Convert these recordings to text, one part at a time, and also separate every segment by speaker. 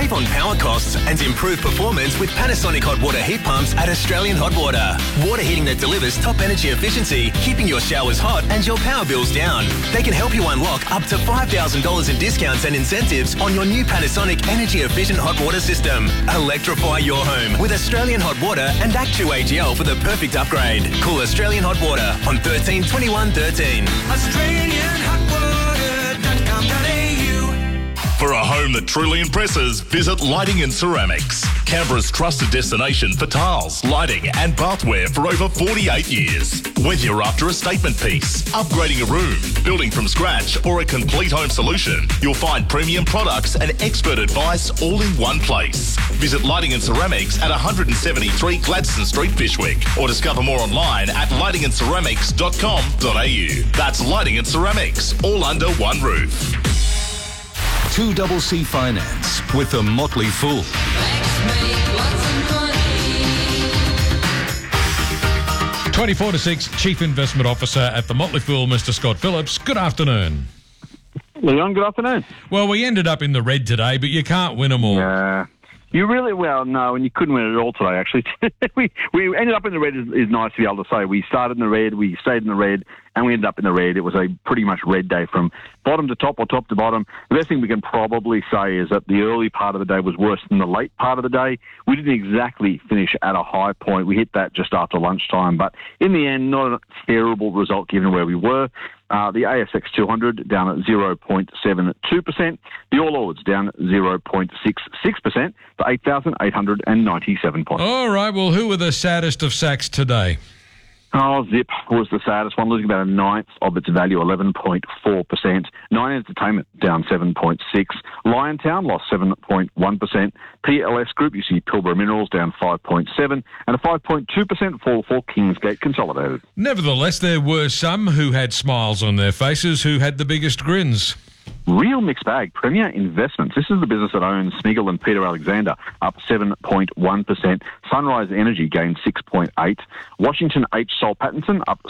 Speaker 1: Save on power costs and improve performance with Panasonic hot water heat pumps at Australian Hot Water. Water heating that delivers top energy efficiency, keeping your showers hot and your power bills down. They can help you unlock up to $5,000 in discounts and incentives on your new Panasonic energy efficient hot water system. Electrify your home with Australian Hot Water and Act2AGL for the perfect upgrade. Call Australian Hot Water on 13 21 13.
Speaker 2: AustralianHotWater.com.au. For a home that truly impresses, visit Lighting and Ceramics. Canberra's trusted destination for tiles, lighting and bathware for over 48 years. Whether you're after a statement piece, upgrading a room, building from scratch or a complete home solution, you'll find premium products and expert advice all in one place. Visit Lighting and Ceramics at 173 Gladstone Street, Fyshwick, or discover more online at lightingandceramics.com.au. That's Lighting and Ceramics, all under one roof.
Speaker 3: 2CC Finance with the Motley Fool.
Speaker 4: 24 to 6, Chief Investment Officer at the Motley Fool, Mr. Scott Phillips. Good afternoon.
Speaker 5: Leon, good afternoon.
Speaker 4: Well, we ended up in the red today, but you can't win them all.
Speaker 5: Yeah. You really, well, no, and you couldn't win it at all today, actually. we ended up in the red is nice to be able to say. We started in the red, we stayed in the red, and we ended up in the red. It was a pretty much red day from bottom to top or top to bottom. The best thing we can probably say is that the early part of the day was worse than the late part of the day. We didn't exactly finish at a high point. We hit that just after lunchtime, but in the end, not a terrible result given where we were. The ASX 200 down at 0.72%. The All Ords down 0.66% to 8,897 points.
Speaker 4: All right, well, who were the saddest of sacks today?
Speaker 5: Oh, Zip was the saddest one, losing about a ninth of its value, 11.4%. Nine Entertainment down 7.6%. Liontown lost 7.1%. PLS Group, you see Pilbara Minerals down 5.7%, and a 5.2% fall for Kingsgate Consolidated.
Speaker 4: Nevertheless, there were some who had smiles on their faces, who had the biggest grins.
Speaker 5: Real mixed bag. Premier Investments. This is the business that owns Smiggle and Peter Alexander, up 7.1%. Sunrise Energy gained 6.8%. Washington H. Soul Pattinson up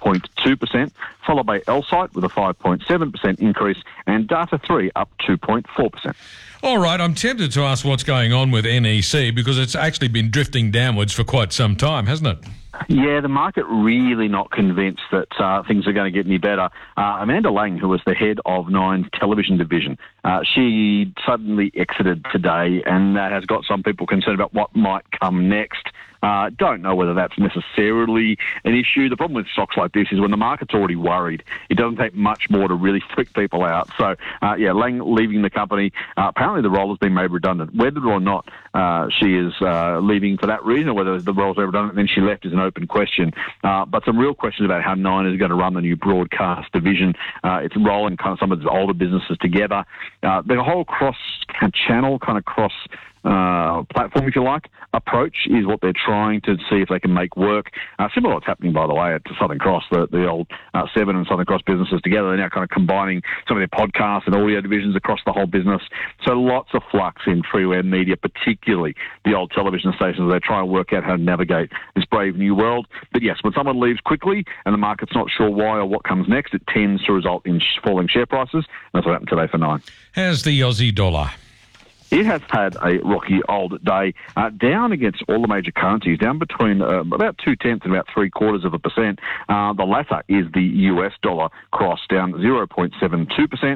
Speaker 5: 6.2%, followed by Elsight with a 5.7% increase, and Data3 up 2.4%.
Speaker 4: All right, I'm tempted to ask what's going on with NEC because it's actually been drifting downwards for quite some time, hasn't it?
Speaker 5: Yeah, the market really not convinced that things are going to get any better. Amanda Lang, who was the head of Nine's television division, she suddenly exited today, and that has got some people concerned about what might come next. Don't know whether that's necessarily an issue. The problem with stocks like this is when the market's already worried, it doesn't take much more to really freak people out. So, Lang leaving the company. Apparently the role has been made redundant. Whether or not she is leaving for that reason, or whether the role's made redundant and then she left is an open question. But some real questions about how Nine is going to run the new broadcast division, its role in kind of some of its older businesses together. The whole cross-channel, kind of cross platform, if you like, approach is what they're trying to see if they can make work. Similar to what's happening, by the way, at Southern Cross, the old Seven and Southern Cross businesses together. They're now kind of combining some of their podcasts and audio divisions across the whole business. So lots of flux in freeware media, particularly the old television stations. They're trying to work out how to navigate this brave new world. But yes, when someone leaves quickly and the market's not sure why or what comes next, it tends to result in falling share prices. That's what happened today for Nine.
Speaker 4: How's the Aussie dollar?
Speaker 5: It has had a rocky old day, down against all the major currencies, down between about 0.2% and about 0.75%. The latter is the US dollar cross, down 0.72%,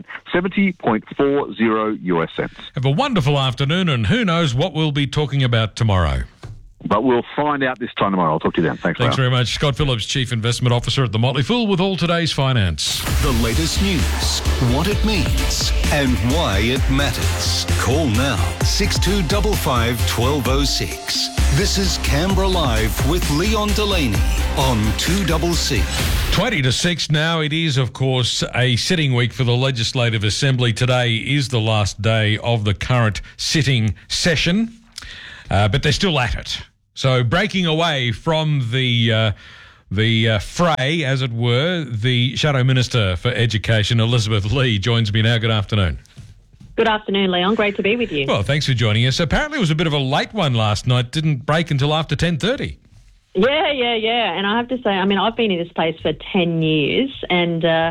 Speaker 5: 70.40 US cents.
Speaker 4: Have a wonderful afternoon, and who knows what we'll be talking about tomorrow.
Speaker 5: But we'll find out this time tomorrow. I'll talk to you then. Thanks
Speaker 4: very much. Scott Phillips, Chief Investment Officer at the Motley Fool, with all today's finance.
Speaker 3: The latest news, what it means, and why it matters. Call now, 6255 1206. This is Canberra Live with Leon Delaney on 2CC.
Speaker 4: 20 to 6 now. It is, of course, a sitting week for the Legislative Assembly. Today is the last day of the current sitting session, but they're still at it. So breaking away from the fray, as it were, the Shadow Minister for Education, Elizabeth Lee, joins me now. Good afternoon.
Speaker 6: Good afternoon, Leon. Great to be with you.
Speaker 4: Well, thanks for joining us. Apparently it was a bit of a late one last night. Didn't break until after 10:30.
Speaker 6: Yeah. And I have to say, I mean, I've been in this place for 10 years, and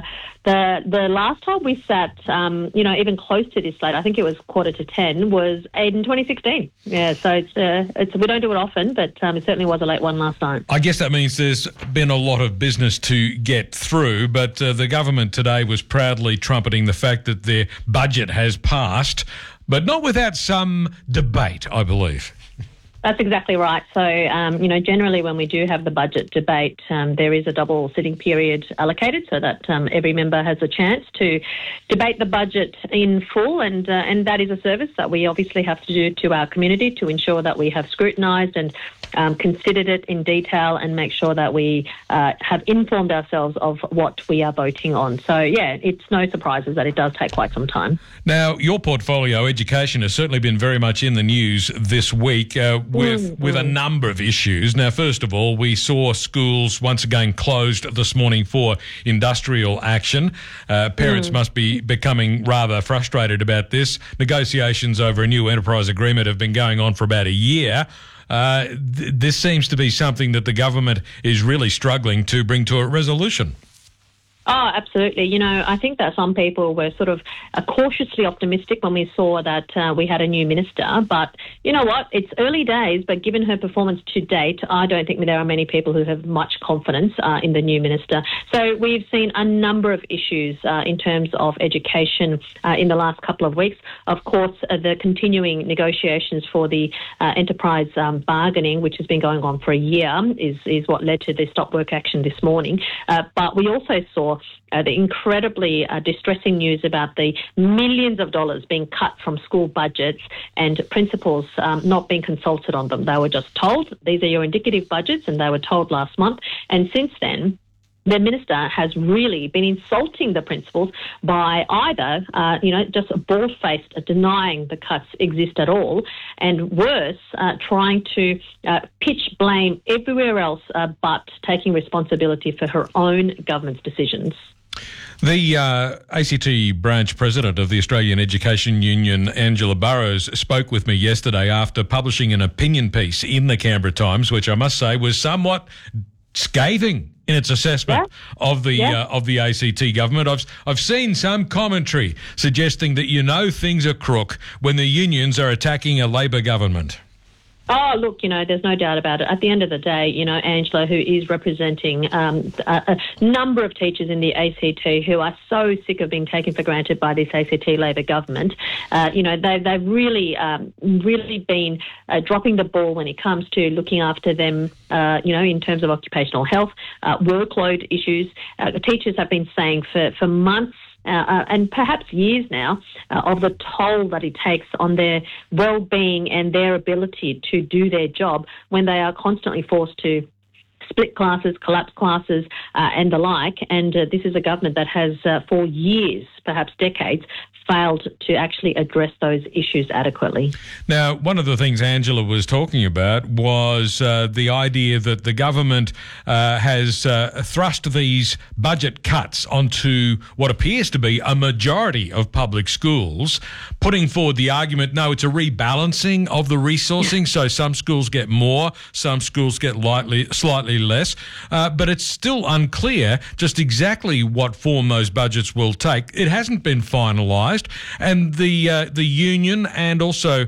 Speaker 6: The last time we sat, even close to this late, I think it was 9:45, was in 2016. Yeah, so it's we don't do it often, but it certainly was a late one last night.
Speaker 4: I guess that means there's been a lot of business to get through, but the government today was proudly trumpeting the fact that their budget has passed, but not without some debate, I believe.
Speaker 6: That's exactly right. So, generally when we do have the budget debate, there is a double sitting period allocated so that every member has a chance to debate the budget in full, and that is a service that we obviously have to do to our community to ensure that we have scrutinised and considered it in detail and make sure that we have informed ourselves of what we are voting on. So, yeah, it's no surprises that it does take quite some time.
Speaker 4: Now, your portfolio, education, has certainly been very much in the news this week with a number of issues. Now, first of all, we saw schools once again closed this morning for industrial action. Parents must be becoming rather frustrated about this. Negotiations over a new enterprise agreement have been going on for about a year. This seems to be something that the government is really struggling to bring to a resolution.
Speaker 6: Oh, absolutely. I think that some people were sort of cautiously optimistic when we saw that we had a new minister. But you know what? It's early days, but given her performance to date, I don't think there are many people who have much confidence in the new minister. So we've seen a number of issues in terms of education in the last couple of weeks. Of course, the continuing negotiations for the enterprise bargaining, which has been going on for a year, is what led to the stop work action this morning. But we also saw the incredibly distressing news about the millions of dollars being cut from school budgets and principals not being consulted on them. They were just told, these are your indicative budgets, and they were told last month. And since then, the minister has really been insulting the principals by either, just bald-faced denying the cuts exist at all, and worse, trying to pitch blame everywhere else but taking responsibility for her own government's decisions.
Speaker 4: The ACT branch president of the Australian Education Union, Angela Burrows, spoke with me yesterday after publishing an opinion piece in the Canberra Times, which I must say was somewhat scathing in its assessment of the ACT government. I've seen some commentary suggesting that things are crook when the unions are attacking a Labor government.
Speaker 6: Oh, look, there's no doubt about it. At the end of the day, Angela, who is representing a number of teachers in the ACT who are so sick of being taken for granted by this ACT Labor government, they've really been dropping the ball when it comes to looking after them, in terms of occupational health, workload issues. Teachers have been saying for months, and perhaps years now, of the toll that it takes on their well-being and their ability to do their job when they are constantly forced to split classes, collapse classes, and the like. And this is a government that has, for years, perhaps decades, failed to actually address those issues adequately.
Speaker 4: Now, one of the things Angela was talking about was the idea that the government has thrust these budget cuts onto what appears to be a majority of public schools, putting forward the argument, no, it's a rebalancing of the resourcing, so some schools get more, some schools get slightly less, but it's still unclear just exactly what form those budgets will take. It hasn't been finalised. And the union and also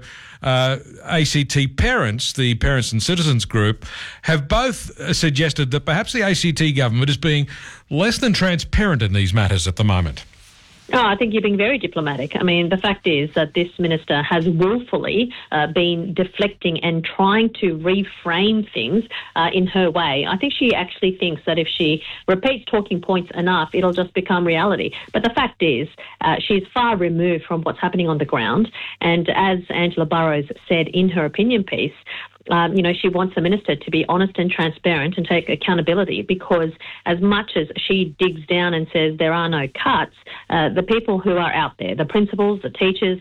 Speaker 4: ACT Parents, the Parents and Citizens Group, have both suggested that perhaps the ACT government is being less than transparent in these matters at the moment.
Speaker 6: Oh, I think you're being very diplomatic. I mean, the fact is that this minister has willfully been deflecting and trying to reframe things in her way. I think she actually thinks that if she repeats talking points enough, it'll just become reality. But the fact is, she's far removed from what's happening on the ground. And as Angela Burrows said in her opinion piece, she wants the minister to be honest and transparent and take accountability, because as much as she digs down and says there are no cuts, the people who are out there, the principals, the teachers, the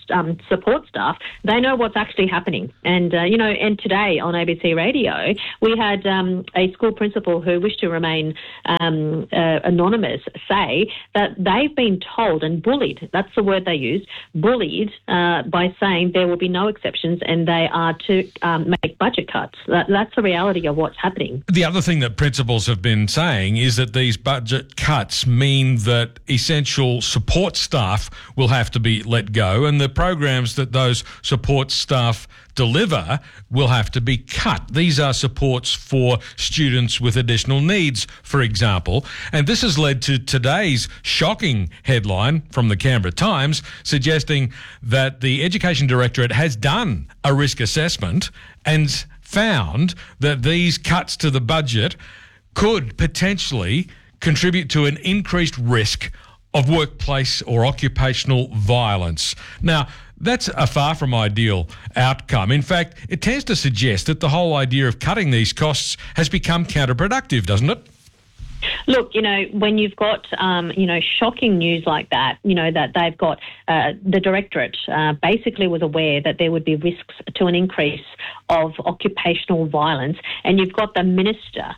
Speaker 6: support staff, they know what's actually happening. And, and today on ABC Radio, we had a school principal who wished to remain anonymous say that they've been told and bullied, that's the word they used, bullied by saying there will be no exceptions and they are to make budget cuts. That's the reality of what's happening.
Speaker 4: The other thing that principals have been saying is that these budget cuts mean that essential support staff will have to be let go, and the programs that those support staff deliver will have to be cut. These are supports for students with additional needs, for example. And this has led to today's shocking headline from the Canberra Times suggesting that the Education Directorate has done a risk assessment and found that these cuts to the budget could potentially contribute to an increased risk of workplace or occupational violence. Now, that's a far from ideal outcome. In fact, it tends to suggest that the whole idea of cutting these costs has become counterproductive, doesn't it?
Speaker 6: Look, when you've got, shocking news like that, that they've got the Directorate basically was aware that there would be risks to an increase of occupational violence, and you've got the Minister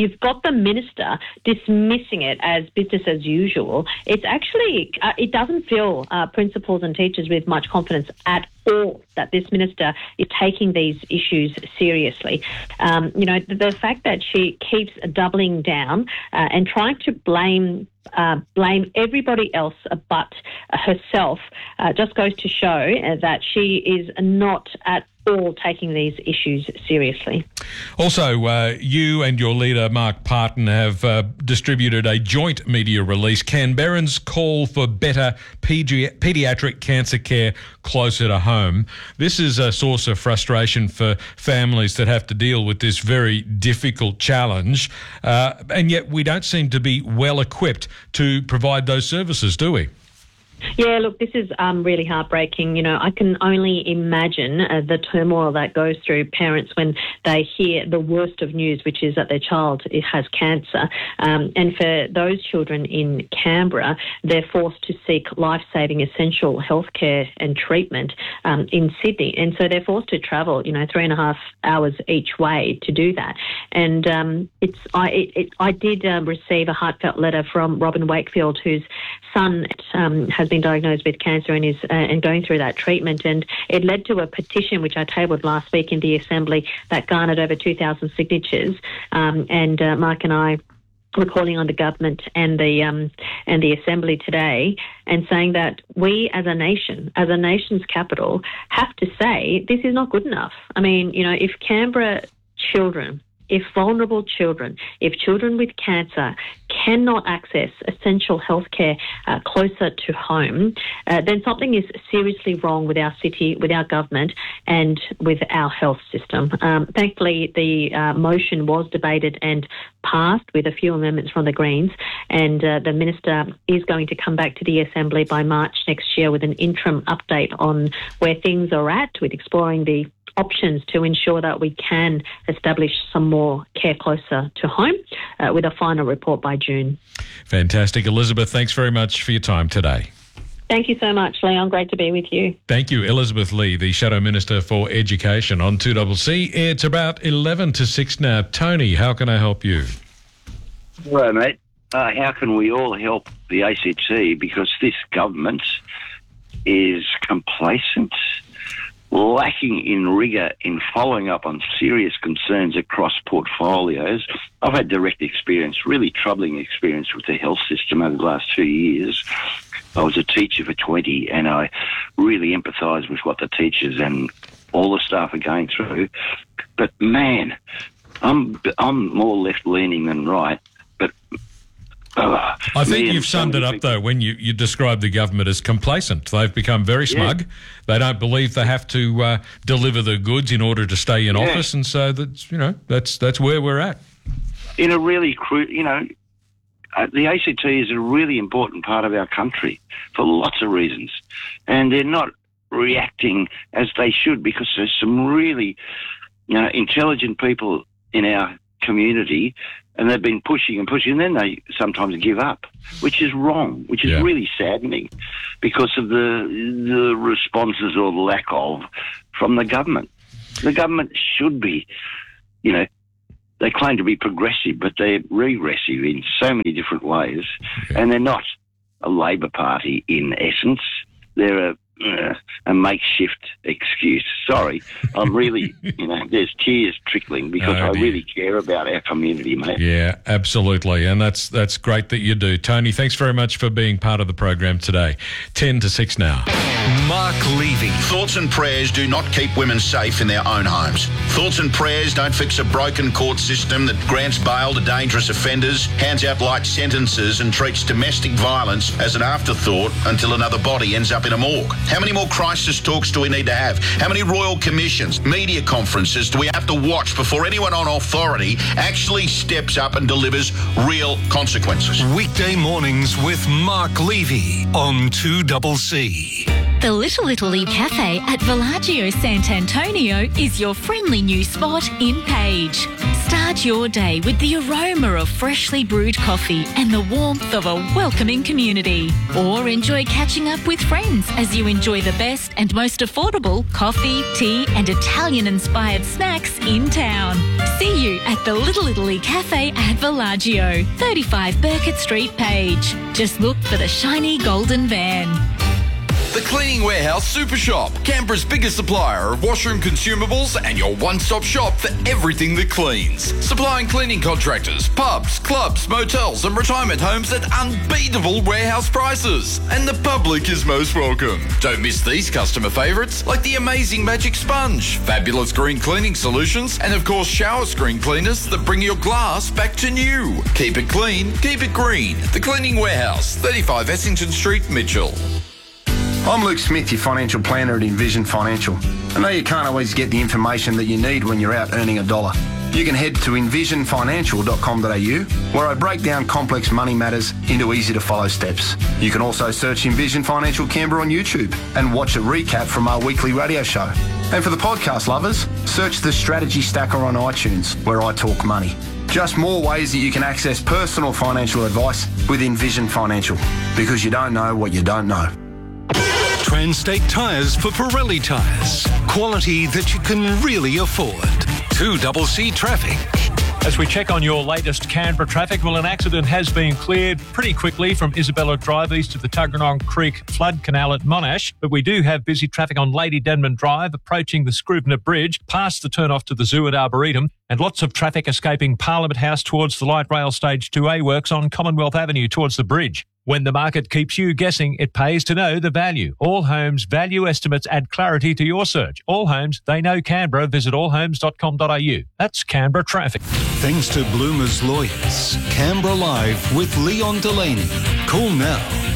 Speaker 6: dismissing it as business as usual. It's actually, it doesn't fill principals and teachers with much confidence at all that this minister is taking these issues seriously. The fact that she keeps doubling down and trying to blame everybody else but herself just goes to show that she is not at all taking these issues seriously.
Speaker 4: Also, you and your leader, Mark Parton, have distributed a joint media release, Canberrans Call for Better Paediatric Cancer Care Closer to Home. This is a source of frustration for families that have to deal with this very difficult challenge, and yet we don't seem to be well equipped to provide those services, do we?
Speaker 6: Yeah, look, this is really heartbreaking. I can only imagine the turmoil that goes through parents when they hear the worst of news, which is that their child has cancer. And for those children in Canberra, they're forced to seek life-saving essential healthcare and treatment in Sydney. And so they're forced to travel, 3.5 hours each way to do that. And I did receive a heartfelt letter from Robin Wakefield, whose son has been diagnosed with cancer and is going through that treatment. And it led to a petition which I tabled last week in the Assembly that garnered over 2,000 signatures. And Mark and I were calling on the government and the Assembly today and saying that we as a nation, as a nation's capital, have to say this is not good enough. I mean, if Canberra children, if vulnerable children, if children with cancer cannot access essential healthcare closer to home, then something is seriously wrong with our city, with our government, and with our health system. Thankfully, the motion was debated and passed with a few amendments from the Greens, and the Minister is going to come back to the Assembly by March next year with an interim update on where things are at, with exploring the options to ensure that we can establish some more care closer to home with a final report by June.
Speaker 4: Fantastic. Elizabeth, thanks very much for your time today.
Speaker 6: Thank you so much, Leon. Great to be with you.
Speaker 4: Thank you. Elizabeth Lee, the Shadow Minister for Education on 2CC. It's about 11 to 6 now. Tony, how can I help you?
Speaker 7: Hello, mate. How can we all help the ACT? Because this government is complacent, lacking in rigour in following up on serious concerns across portfolios. I've had direct experience, really troubling experience with the health system over the last 2 years. I was a teacher for 20 and I really empathise with what the teachers and all the staff are going through. But man, I'm more left-leaning than right. But
Speaker 4: I think you've summed it up, though, when you describe the government as complacent. They've become very smug. Yeah. They don't believe they have to deliver the goods in order to stay in office, and so that's where we're at.
Speaker 7: In a really the ACT is a really important part of our country for lots of reasons, and they're not reacting as they should, because there's some really intelligent people in our community, and they've been pushing and pushing, and then they sometimes give up, which is wrong, which is really saddening because of the responses or the lack of from the government. The government should be, they claim to be progressive, but they're regressive in so many different ways, and they're not a Labor Party in essence. They're a makeshift excuse. Sorry, I'm really, there's tears trickling because I really care about our community, mate.
Speaker 4: Yeah, absolutely, and that's great that you do. Tony, thanks very much for being part of the program today. 10 to 6 now.
Speaker 3: Mark Levy.
Speaker 8: Thoughts and prayers do not keep women safe in their own homes. Thoughts and prayers don't fix a broken court system that grants bail to dangerous offenders, hands out light sentences and treats domestic violence as an afterthought until another body ends up in a morgue. How many more crisis talks do we need to have? How many royal commissions, media conferences do we have to watch before anyone on authority actually steps up and delivers real consequences?
Speaker 3: Weekday mornings with Mark Levy on 2CC.
Speaker 9: The Little Italy Cafe at Villaggio Sant'Antonio is your friendly new spot in Page. Start your day with the aroma of freshly brewed coffee and the warmth of a welcoming community. Or enjoy catching up with friends as you enjoy the best and most affordable coffee, tea and Italian-inspired snacks in town. See you at the Little Italy Cafe at Villaggio, 35 Burkett Street, Page. Just look for the shiny golden van.
Speaker 10: The Cleaning Warehouse Super Shop, Canberra's biggest supplier of washroom consumables and your one-stop shop for everything that cleans. Supplying cleaning contractors, pubs, clubs, motels and retirement homes at unbeatable warehouse prices. And the public is most welcome. Don't miss these customer favourites like the amazing Magic Sponge, fabulous green cleaning solutions and of course shower screen cleaners that bring your glass back to new. Keep it clean, keep it green. The Cleaning Warehouse, 35 Essington Street, Mitchell.
Speaker 11: I'm Luke Smith, your financial planner at Envision Financial. I know you can't always get the information that you need when you're out earning a dollar. You can head to envisionfinancial.com.au, where I break down complex money matters into easy-to-follow steps. You can also search Envision Financial Canberra on YouTube and watch a recap from our weekly radio show. And for the podcast lovers, search The Strategy Stacker on iTunes, where I talk money. Just more ways that you can access personal financial advice with Envision Financial, because you don't know what you don't know.
Speaker 3: Transtate Tyres for Pirelli Tyres. Quality that you can really afford. 2CC Traffic.
Speaker 12: As we check on your latest Canberra traffic, well, an accident has been cleared pretty quickly from Isabella Drive east of the Tuggeranong Creek Flood Canal at Monash, but we do have busy traffic on Lady Denman Drive approaching the Scrivener Bridge, past the turn-off to the zoo at Arboretum, and lots of traffic escaping Parliament House towards the light rail stage 2A works on Commonwealth Avenue towards the bridge. When the market keeps you guessing, it pays to know the value. All Homes value estimates add clarity to your search. All Homes, they know Canberra. Visit allhomes.com.au. That's Canberra traffic.
Speaker 3: Thanks to Bloomer's Lawyers. Canberra Live with Leon Delaney. Call now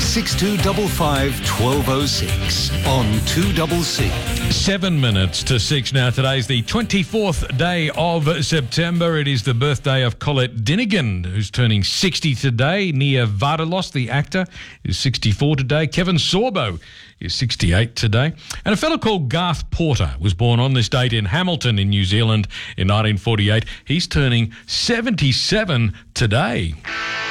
Speaker 3: 6255 1206 on 2CC.
Speaker 4: 7 minutes to 6 now. Today's the 24th day of September. It is the birthday of Colette Dinnigan, who's turning 60 today. Nia Vardalos, the actor, is 64 today. Kevin Sorbo is 68 today. And a fellow called Garth Porter was born on this date in Hamilton in New Zealand in 1948. He's turning 77 today.